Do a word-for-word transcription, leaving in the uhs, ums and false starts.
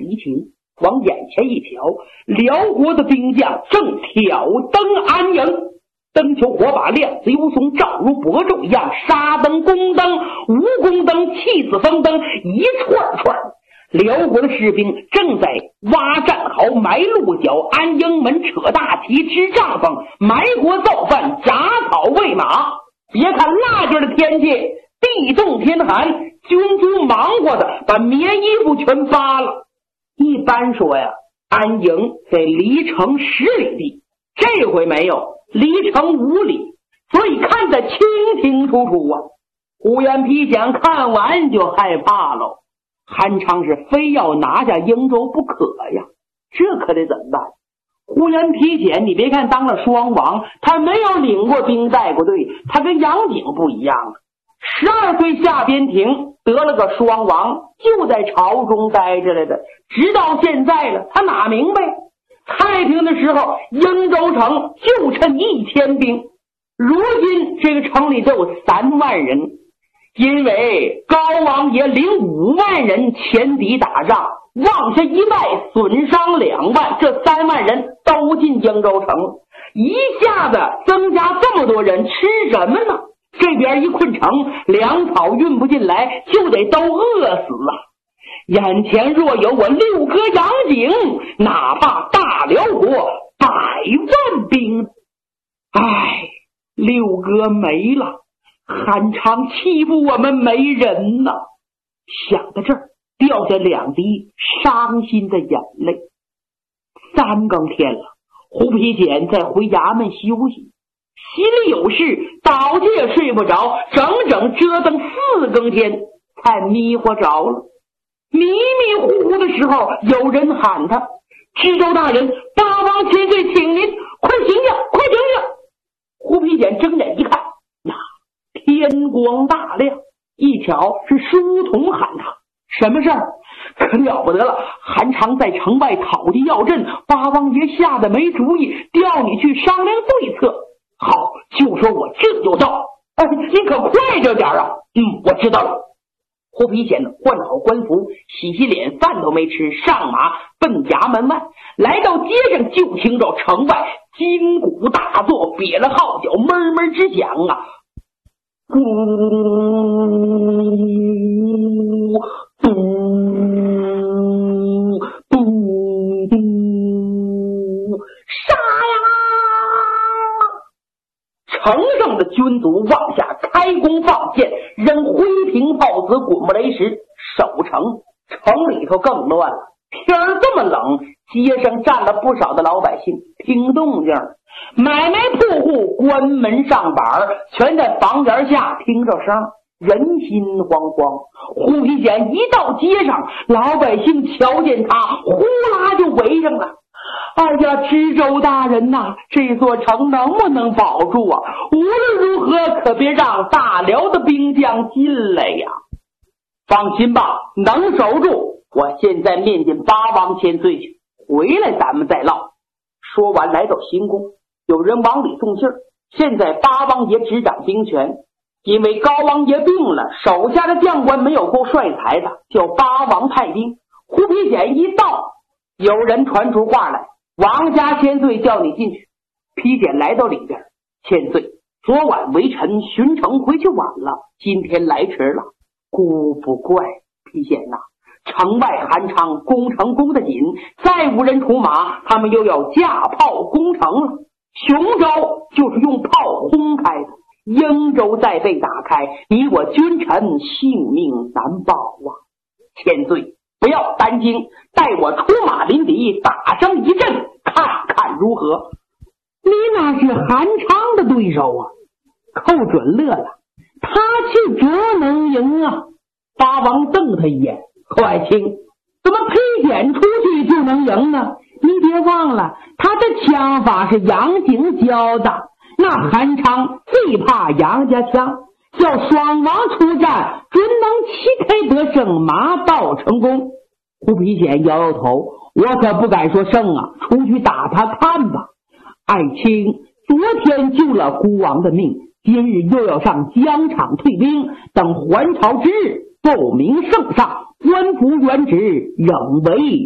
敌情，往眼前一瞧，辽国的兵将正挑灯安营，灯球火把亮子如松，照如薄昼一样，沙灯、宫灯、蜈蚣灯、气死风灯一串串。辽国的士兵正在挖战壕、埋鹿角、安营门、扯大旗、支帐篷、埋锅造饭、铡草喂马。别看那阵的天气地冻天寒，军卒忙活的把棉衣服全扒了。一般说呀，安营在离城十里地，这回没有，离城五里，所以看得清清楚楚啊。呼延丕想看完就害怕了，韩昌是非要拿下英州不可呀，这可得怎么办？呼延丕简你别看当了双王，他没有领过兵带过队，他跟杨景不一样啊。十二岁下边庭得了个双王，就在朝中待着来的，直到现在了，他哪明白？太平的时候英州城就趁一千兵，如今这个城里都有三万人，因为高王爷领五万人前敌打仗，忘下一败，损伤两万，这三万人都进英州城，一下子增加这么多人，吃什么呢？这边一困城，粮草运不进来，就得都饿死啊！眼前若有我六哥杨景，哪怕大辽国百万兵，唉，六哥没了，韩昌欺负我们没人呐！想到这儿，掉下两滴伤心的眼泪。三更天了，胡皮简在回衙门休息，心里有事，倒借睡不着，整整折腾四更天才迷糊着了。迷迷糊糊的时候，有人喊他：“知州大人，八王千岁请您，快醒醒，快醒醒！”胡皮简睁眼一看，呀，天光大亮，一瞧是书童喊他，什么事儿？可了不得了，韩昌在城外讨地要阵，八王爷吓得没主意，调你去商量对策。好，就说我这就到。哎，你可快着点啊！嗯，我知道了。胡皮简换好官服，洗洗脸，饭都没吃，上马奔衙门外，来到街上就听着城外金鼓大作，瘪了号角，闷闷直响啊！嘟嘟嘟嘟，杀呀！城上的军卒往下开弓放箭，扔灰瓶炮子，滚木雷石，守城。城里头更乱了，天儿这么冷，街上站了不少的老百姓听动静，买卖铺户关门上板，全在房檐下听着声，人心惶惶。胡皮简一到街上，老百姓瞧见他，呼啦就围上了。哎呀，知州大人呐、啊，这座城能不能保住啊？无论如何可别让大辽的兵将进来呀！放心吧，能守住。我现在面见八王千岁去，回来咱们再唠。说完来到行宫，有人往里送信儿。现在八王爷执掌兵权，因为高王爷病了，手下的将官没有够帅才的，叫八王派兵。胡皮简一到，有人传出话来，王家千岁叫你进去。皮简来到里边，千岁，昨晚微臣巡城回去晚了，今天来迟了。孤不怪，皮简呐、啊，城外韩昌攻城攻得紧，再无人出马，他们又要架炮攻城了。雄州就是用炮轰开的，英州再被打开，你我君臣性命难保啊！千岁不要担惊，带我出马临敌，打上一阵，看看如何？你那是韩昌的对手啊！寇准乐了，他去折能赢啊！八王瞪他一眼，寇爱卿，怎么披简出去就能赢呢？你别忘了，他的枪法是杨景教的，那韩昌最怕杨家枪，叫双王出战，准能旗开得胜，马到成功。胡皮简摇摇头，我可不敢说胜啊，出去打他看吧。爱卿昨天救了孤王的命，今日又要上疆场退兵，等还朝之日，奏明圣上，官复原职，仍为